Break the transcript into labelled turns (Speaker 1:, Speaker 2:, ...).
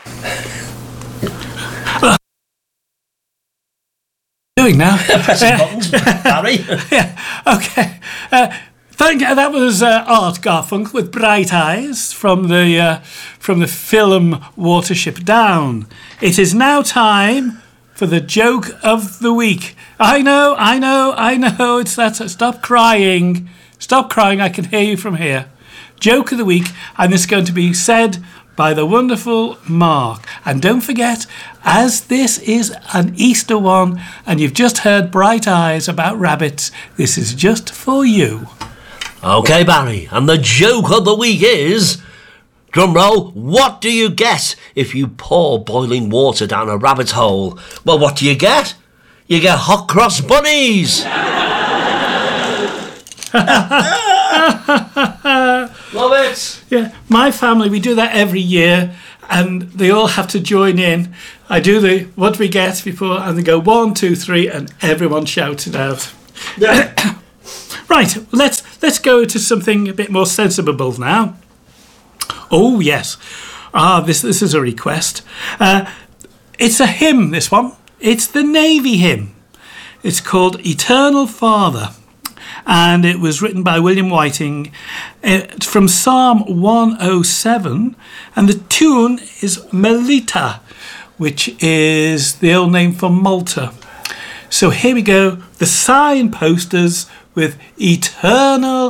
Speaker 1: Doing now?
Speaker 2: Pressing buttons, Barry.
Speaker 1: Yeah, okay. That was Art Garfunkel with Bright Eyes from the film Watership Down. It is now time for the joke of the week. I know. It's that. Stop crying. I can hear you from here. Joke of the week, and it's going to be said by the wonderful Mark. And don't forget, as this is an Easter one, and you've just heard Bright Eyes about rabbits, this is just for you.
Speaker 2: Okay, Barry, and the joke of the week is... Drumroll, what do you get if you pour boiling water down a rabbit's hole? Well, what do you get? You get hot cross bunnies! Love it!
Speaker 1: Yeah, my family, we do that every year, and they all have to join in. I do the what we get before, and they go 1, 2, 3, and everyone shouts it out.
Speaker 2: Yeah.
Speaker 1: Right, let's go to something a bit more sensible now. Oh yes, this is a request. It's a hymn. This one. It's the Navy hymn. It's called Eternal Father, and it was written by William Whiting from Psalm 107, and the tune is Melita, which is the old name for Malta. So here we go. The signposters with Eternal